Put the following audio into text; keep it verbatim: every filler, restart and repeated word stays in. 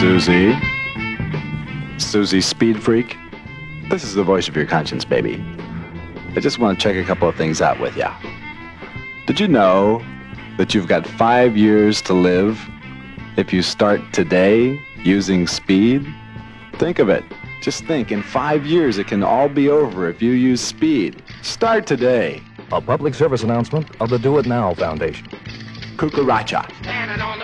Susie? Susie Speed Freak? This is the voice of your conscience, baby. I just want to check a couple of things out with you. Did you know that you've got five years to live if you start today using speed? Think of it. Just think, in five years it can all be over if you use speed. Start today. A public service announcement of the Do It Now Foundation. Cucaracha. Standing on the